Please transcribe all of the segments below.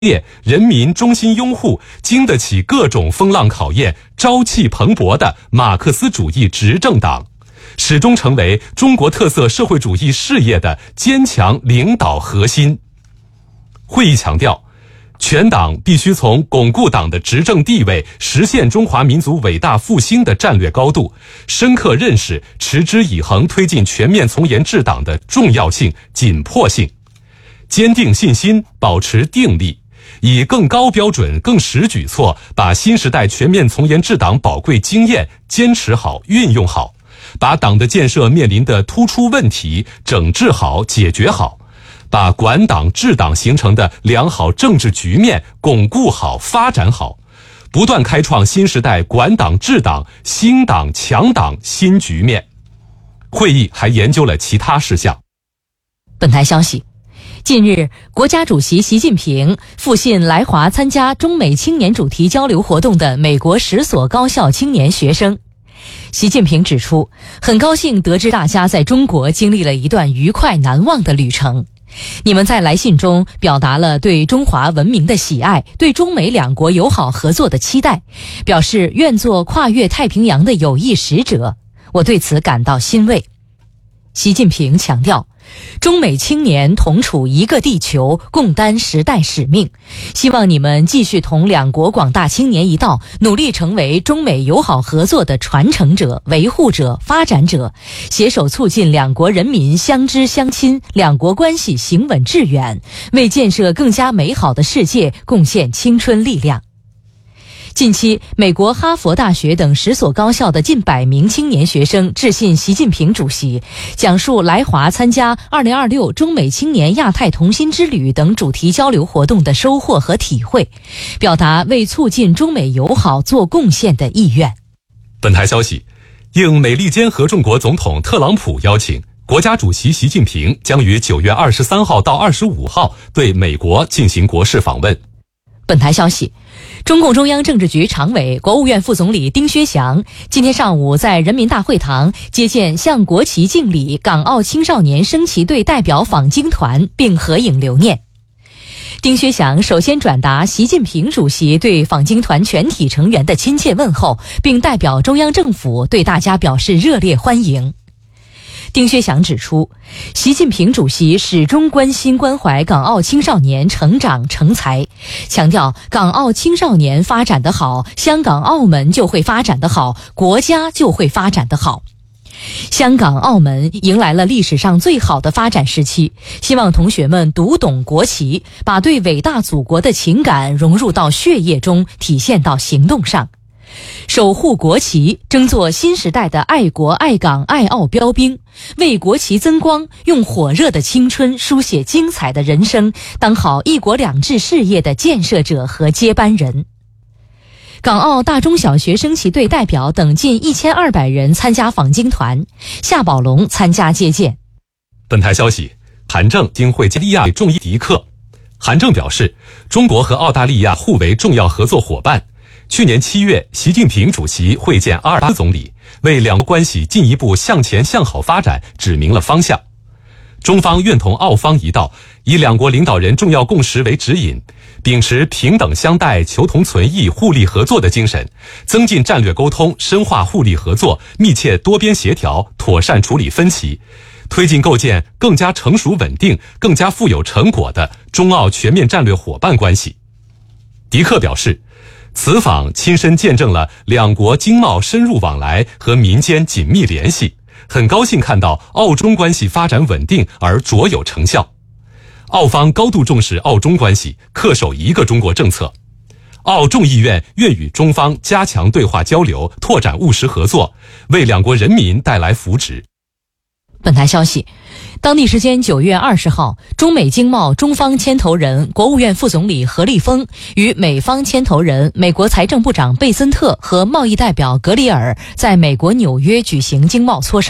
烈、人民衷心拥护、经得起各种风浪考验、朝气蓬勃的马克思主义执政党，始终成为中国特色社会主义事业的坚强领导核心。会议强调，全党必须从巩固党的执政地位、实现中华民族伟大复兴的战略高度，深刻认识持之以恒推进全面从严治党的重要性、紧迫性，坚定信心，保持定力，以更高标准、更实举措，把新时代全面从严治党宝贵经验坚持好、运用好，把党的建设面临的突出问题整治好、解决好，把管党治党形成的良好政治局面巩固好、发展好，不断开创新时代管党治党、兴党强党新局面。会议还研究了其他事项。 本台消息，近日，国家主席习近平复信来华参加中美青年主题交流活动的美国10所高校青年学生。习近平指出，很高兴得知大家在中国经历了一段愉快难忘的旅程。你们在来信中表达了对中华文明的喜爱，对中美两国友好合作的期待，表示愿做跨越太平洋的友谊使者，我对此感到欣慰。习近平强调，中美青年同处一个地球，共担时代使命，希望你们继续同两国广大青年一道，努力成为中美友好合作的传承者、维护者、发展者，携手促进两国人民相知相亲，两国关系行稳致远，为建设更加美好的世界贡献青春力量。近期，美国哈佛大学等10所高校的近100名青年学生致信习近平主席，讲述来华参加2026中美青年亚太同心之旅等主题交流活动的收获和体会，表达为促进中美友好做贡献的意愿。 本台消息，应美利坚合众国总统特朗普邀请，国家主席习近平将于9月23号到25号对美国进行国事访问。 本台消息，中共中央政治局常委、国务院副总理丁薛祥今天上午在人民大会堂接见向国旗敬礼港澳青少年升旗队代表访京团，并合影留念。丁薛祥首先转达习近平主席对访京团全体成员的亲切问候，并代表中央政府对大家表示热烈欢迎。丁薛祥指出，习近平主席始终关心关怀港澳青少年成长成才，强调港澳青少年发展得好，香港澳门就会发展得好，国家就会发展得好。香港澳门迎来了历史上最好的发展时期，希望同学们读懂国旗，把对伟大祖国的情感融入到血液中，体现到行动上。守护国旗，争做新时代的爱国爱港爱澳标兵，为国旗增光，用火热的青春书写精彩的人生，当好一国两制事业的建设者和接班人。港澳大中小学升旗队代表等近1200人参加访京团，夏宝龙参加接见。 本台消息，韩正经会见利亚众议迪克。韩正表示，中国和澳大利亚互为重要合作伙伴。去年7月，习近平主席会见阿尔巴斯总理，为两国关系进一步向前向好发展指明了方向。中方愿同澳方一道，以两国领导人重要共识为指引，秉持平等相待、求同存异、互利合作的精神，增进战略沟通，深化互利合作，密切多边协调，妥善处理分歧，推进构建更加成熟稳定、更加富有成果的中澳全面战略伙伴关系。迪克表示，此访亲身见证了两国经贸深入往来和民间紧密联系，很高兴看到澳中关系发展稳定而卓有成效。澳方高度重视澳中关系，恪守一个中国政策。澳众议院愿与中方加强对话交流，拓展务实合作，为两国人民带来福祉。 本台消息，当地时间9月20号，中美经贸中方牵头人国务院副总理何立峰与美方牵头人美国财政部长贝森特和贸易代表格里尔在美国纽约举行经贸磋商。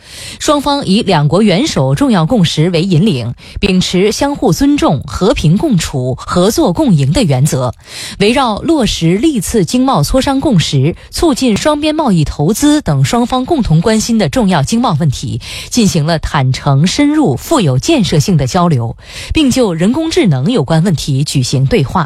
双方以两国元首重要共识为引领，秉持相互尊重、和平共处、合作共赢的原则，围绕落实历次经贸磋商共识、促进双边贸易投资等双方共同关心的重要经贸问题，进行了坦诚、深入、富有建设性的交流，并就人工智能有关问题举行对话。